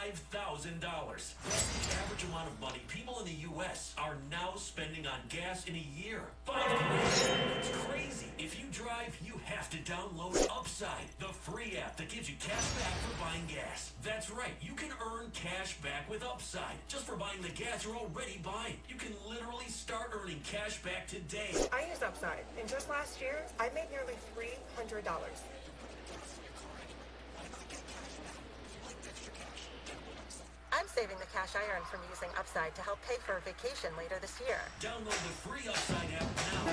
$5,000. That's the average amount of money people in the U.S. are now spending on gas in a year. $5,000. It's crazy. If you drive, you have to download Upside, the free app that gives you cash back for buying gas. That's right. You can earn cash back with Upside just for buying the gas you're already buying. You can literally start earning cash back today. I use Upside, and just last year, I made nearly $300. I'm saving the cash I earned from using Upside to help pay for a vacation later this year. Download the free Upside app now